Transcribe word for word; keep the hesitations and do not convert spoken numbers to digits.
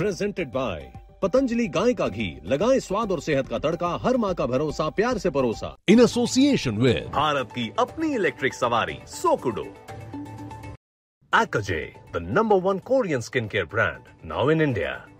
Presented by Patanjali गाय का घी, लगाए स्वाद और सेहत का तड़का, हर माँ का भरोसा, प्यार से परोसा। इन एसोसिएशन विद भारत की अपनी इलेक्ट्रिक सवारी सोकुडो। Akaje, the number one Korean skincare brand, now in India.